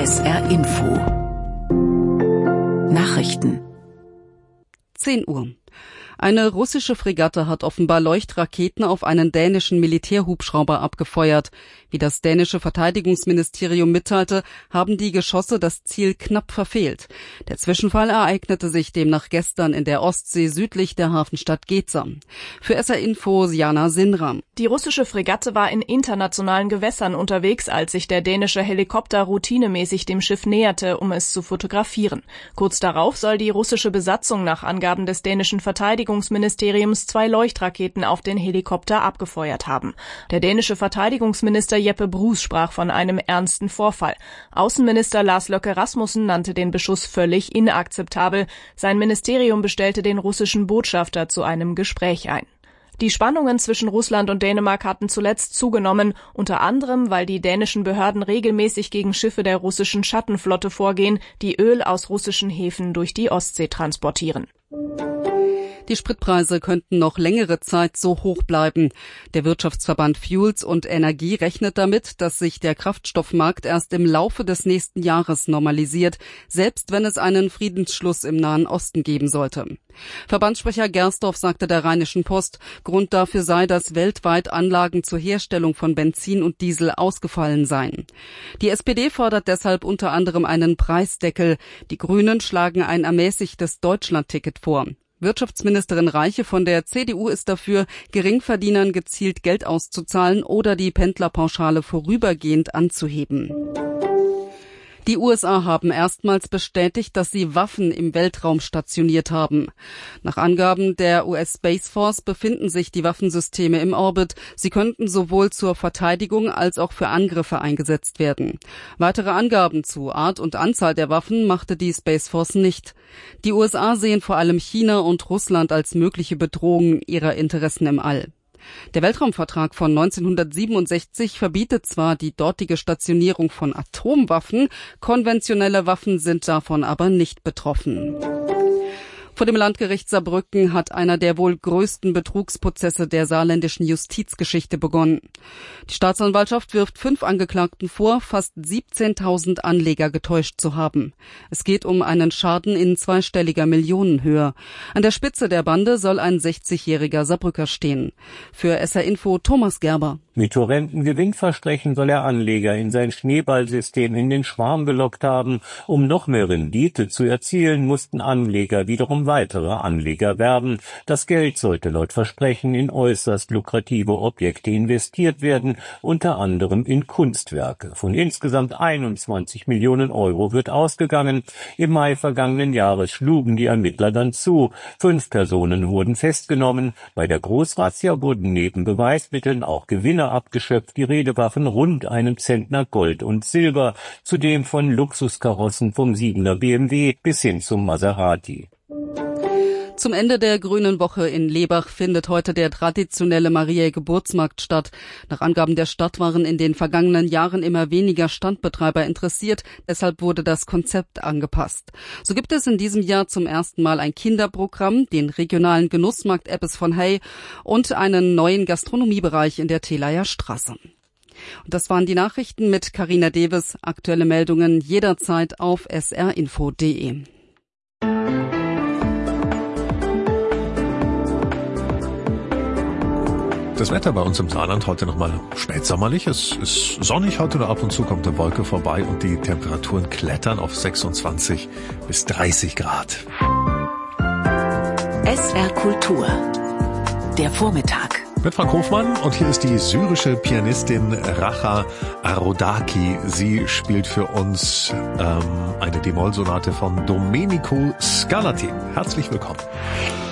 SR Info Nachrichten 10 Uhr. Eine russische Fregatte hat offenbar Leuchtraketen auf einen dänischen Militärhubschrauber abgefeuert. Wie das dänische Verteidigungsministerium mitteilte, haben die Geschosse das Ziel knapp verfehlt. Der Zwischenfall ereignete sich demnach gestern in der Ostsee südlich der Hafenstadt Geza. Für SR Info Jana Sinram. Die russische Fregatte war in internationalen Gewässern unterwegs, als sich der dänische Helikopter routinemäßig dem Schiff näherte, um es zu fotografieren. Kurz darauf soll die russische Besatzung nach Angaben des dänischen Verteidigungsministeriums 2 Leuchtraketen auf den Helikopter abgefeuert haben. Der dänische Verteidigungsminister Jeppe Bruus sprach von einem ernsten Vorfall. Außenminister Lars Løkke Rasmussen nannte den Beschuss völlig inakzeptabel. Sein Ministerium bestellte den russischen Botschafter zu einem Gespräch ein. Die Spannungen zwischen Russland und Dänemark hatten zuletzt zugenommen, unter anderem, weil die dänischen Behörden regelmäßig gegen Schiffe der russischen Schattenflotte vorgehen, die Öl aus russischen Häfen durch die Ostsee transportieren. Die Spritpreise könnten noch längere Zeit so hoch bleiben. Der Wirtschaftsverband Fuels und Energie rechnet damit, dass sich der Kraftstoffmarkt erst im Laufe des nächsten Jahres normalisiert, selbst wenn es einen Friedensschluss im Nahen Osten geben sollte. Verbandssprecher Gersdorf sagte der Rheinischen Post, Grund dafür sei, dass weltweit Anlagen zur Herstellung von Benzin und Diesel ausgefallen seien. Die SPD fordert deshalb unter anderem einen Preisdeckel. Die Grünen schlagen ein ermäßigtes Deutschlandticket vor. Wirtschaftsministerin Reiche von der CDU ist dafür, Geringverdienern gezielt Geld auszuzahlen oder die Pendlerpauschale vorübergehend anzuheben. Die USA haben erstmals bestätigt, dass sie Waffen im Weltraum stationiert haben. Nach Angaben der US Space Force befinden sich die Waffensysteme im Orbit. Sie könnten sowohl zur Verteidigung als auch für Angriffe eingesetzt werden. Weitere Angaben zu Art und Anzahl der Waffen machte die Space Force nicht. Die USA sehen vor allem China und Russland als mögliche Bedrohungen ihrer Interessen im All. Der Weltraumvertrag von 1967 verbietet zwar die dortige Stationierung von Atomwaffen, konventionelle Waffen sind davon aber nicht betroffen. Vor dem Landgericht Saarbrücken hat einer der wohl größten Betrugsprozesse der saarländischen Justizgeschichte begonnen. Die Staatsanwaltschaft wirft 5 Angeklagten vor, fast 17.000 Anleger getäuscht zu haben. Es geht um einen Schaden in zweistelliger Millionenhöhe. An der Spitze der Bande soll ein 60-jähriger Saarbrücker stehen. Für SR Info Thomas Gerber. Mit horrenden Gewinnversprechen soll er Anleger in sein Schneeballsystem in den Schwarm gelockt haben. Um noch mehr Rendite zu erzielen, mussten Anleger wiederum weitere Anleger werben. Das Geld sollte laut Versprechen in äußerst lukrative Objekte investiert werden, unter anderem in Kunstwerke. Von insgesamt 21 Millionen Euro wird ausgegangen. Im Mai vergangenen Jahres schlugen die Ermittler dann zu. 5 Personen wurden festgenommen. Bei der Großrazzia wurden neben Beweismitteln auch Gewinne abgeschöpft. Die Rede war von rund einem Zentner Gold und Silber, zudem von Luxuskarossen vom 7er BMW bis hin zum Maserati. Zum Ende der Grünen Woche in Lebach findet heute der traditionelle Mariä-Geburtsmarkt statt. Nach Angaben der Stadt waren in den vergangenen Jahren immer weniger Standbetreiber interessiert, deshalb wurde das Konzept angepasst. So gibt es in diesem Jahr zum ersten Mal ein Kinderprogramm, den regionalen Genussmarkt Eppes von Hey und einen neuen Gastronomiebereich in der Telaer Straße. Und das waren die Nachrichten mit Carina Deves. Aktuelle Meldungen jederzeit auf srinfo.de. Das Wetter bei uns im Saarland heute nochmal spätsommerlich. Es ist sonnig heute, nur ab und zu kommt eine Wolke vorbei und die Temperaturen klettern auf 26 bis 30 Grad. SR Kultur, der Vormittag. Mit Frank Hofmann und hier ist die syrische Pianistin Racha Arodaki. Sie spielt für uns eine D-Moll-Sonate von Domenico Scarlatti. Herzlich willkommen.